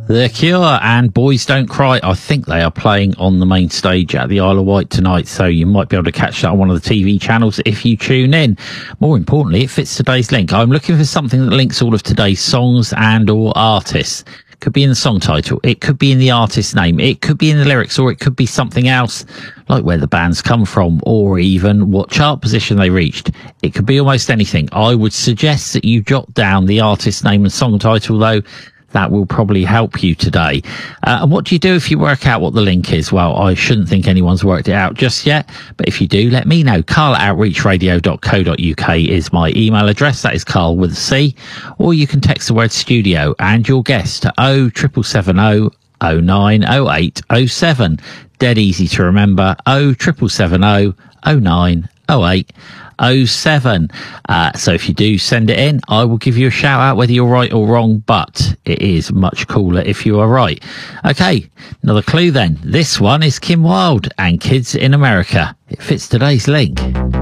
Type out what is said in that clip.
The Cure and Boys Don't Cry. I think they are playing on the main stage at the Isle of Wight tonight, so you might be able to catch that on one of the TV channels if you tune in. More importantly, it fits today's link. I'm looking for something that links all of today's songs and or artists. Could be in the song title, it could be in the artist's name, it could be in the lyrics, or it could be something else, like where the band's come from, or even what chart position they reached. It could be almost anything. I would suggest that you jot down the artist's name and song title, though. That will probably help you today. And what do you do if you work out what the link is? Well, I shouldn't think anyone's worked it out just yet, but if you do, let me know. carl@outreachradio.co.uk is my email address. That is Carl with a C. Or you can text the word studio and your guest to 07770 090807. Dead easy to remember. 07770 090807. So if you do send it in, I will give you a shout out whether you're right or wrong, but it is much cooler if you are right. Okay, another clue then. This one is Kim Wilde and Kids in America. It fits today's link.